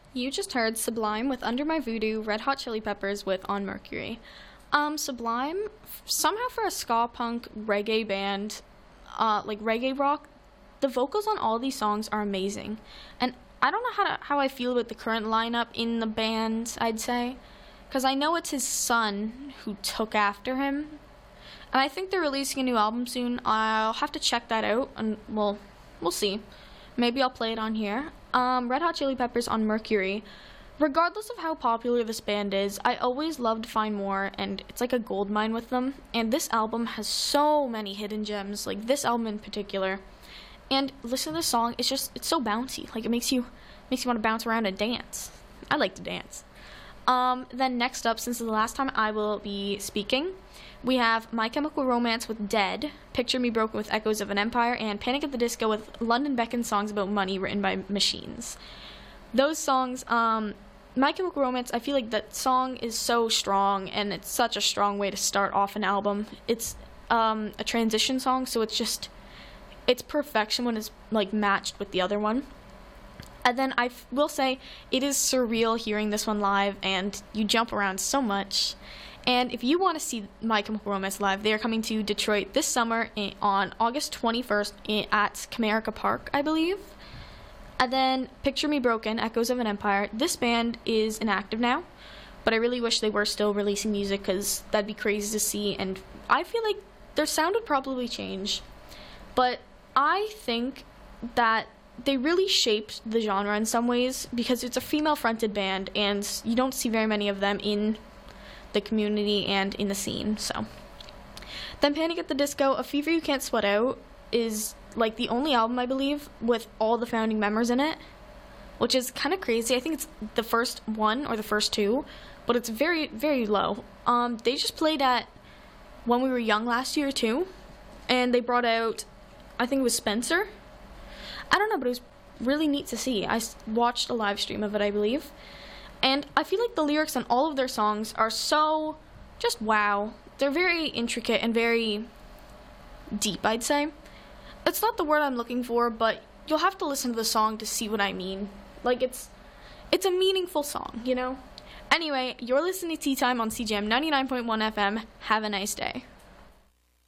You just heard Sublime with Under My Voodoo, Red Hot Chili Peppers with On Mercury. Sublime, somehow for a ska punk reggae band, like reggae rock, the vocals on all these songs are amazing. And I don't know how I feel about the current lineup in the band, I'd say. Because I know it's his son who took after him. And I think they're releasing a new album soon. I'll have to check that out, and we'll see. Maybe I'll play it on here. Red Hot Chili Peppers on Mercury. Regardless of how popular this band is, I always love to find more, and it's like a gold mine with them. And this album has so many hidden gems, like this album in particular. And listen to this song, it's so bouncy. Like, it makes you want to bounce around and dance. I like to dance. Then next up, since it's the last time I will be speaking, we have My Chemical Romance with Dead, Picture Me Broken with Echoes of an Empire, and Panic at the Disco with London Beckon Songs About Money written by Machines. Those songs, My Chemical Romance, I feel like that song is so strong, and it's such a strong way to start off an album. It's a transition song, so it's perfection when it's like matched with the other one. And then I will say it is surreal hearing this one live, and you jump around so much. And if you want to see My Chemical Romance live, they are coming to Detroit this summer on August 21st at Comerica Park, I believe. And then Picture Me Broken, Echoes of an Empire. This band is inactive now, but I really wish they were still releasing music because that'd be crazy to see. And I feel like their sound would probably change. But I think that they really shaped the genre in some ways because it's a female-fronted band, and you don't see very many of them in the community and in the scene. So then Panic at the Disco, A Fever You Can't Sweat Out, is like the only album, I believe, with all the founding members in it, which is kind of crazy. I think it's the first one or the first two, but it's very, very low. They just played at When We Were Young last year too, and they brought out, I think it was Spencer. I don't know, but it was really neat to see. I watched a live stream of it, I believe. And I feel like the lyrics on all of their songs are so just wow. They're very intricate and very deep, I'd say. It's not the word I'm looking for, but you'll have to listen to the song to see what I mean. Like, it's a meaningful song, you know? Anyway, you're listening to Tea Time on CJM 99.1 FM. Have a nice day.